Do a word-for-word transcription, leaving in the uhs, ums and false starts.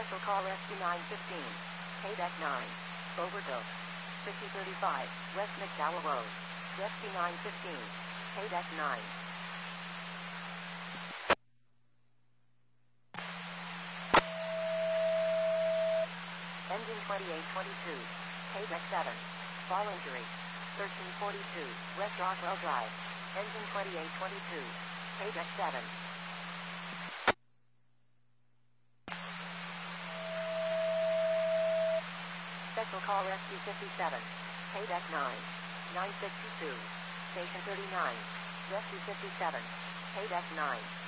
Special call Rescue nine fifteen. Paydeck nine. Overdose. fifty thirty-five, West McDowell Road. Rescue nine fifteen. Paydeck nine. Engine twenty-eight twenty-two. Paydeck seven. Fall injury. thirteen forty-two, West Rockwell Drive. Engine twenty-eight twenty-two. Paydeck seven. Special call Rescue fifty-seven. Paydeck nine. nine sixty-two. Station thirty-nine. Rescue fifty-seven. Paydeck nine.